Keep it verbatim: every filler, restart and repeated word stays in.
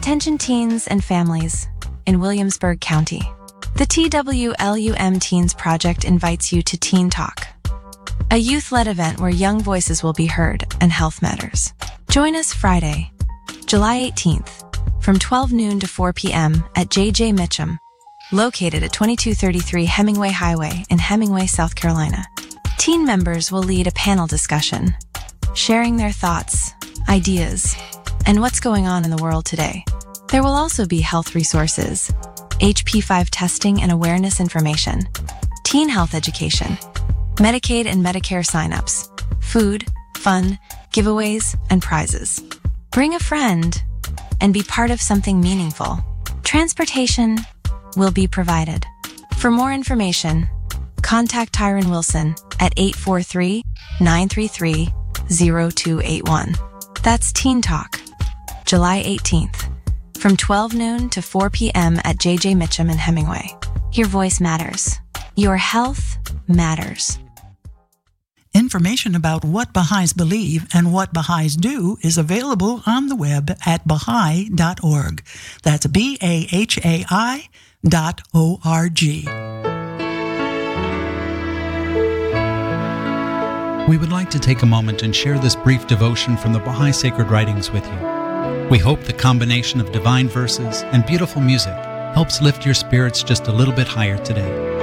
Attention teens and families in Williamsburg County. The T W L U M Teens Project invites you to Teen Talk, a youth-led event where young voices will be heard and health matters. Join us Friday, July eighteenth, from twelve noon to four p.m. at J J Mitchum, located at twenty-two thirty-three Hemingway Highway in Hemingway, South Carolina. Teen members will lead a panel discussion, sharing their thoughts, ideas, and what's going on in the world today. There will also be health resources, H P five testing and awareness information, teen health education, Medicaid and Medicare signups, food, fun, giveaways, and prizes. Bring a friend and be part of something meaningful. Transportation will be provided. For more information, contact Tyron Wilson at eight four three, nine three three, zero two eight one. That's Teen Talk, July eighteenth, from twelve noon to four p.m. at J J Mitchum in Hemingway. Your voice matters. Your health matters. Information about what Baha'is believe and what Baha'is do is available on the web at Baha'i dot org. That's B A H A I dot O R G. We would like to take a moment and share this brief devotion from the Baha'i Sacred Writings with you. We hope the combination of divine verses and beautiful music helps lift your spirits just a little bit higher today.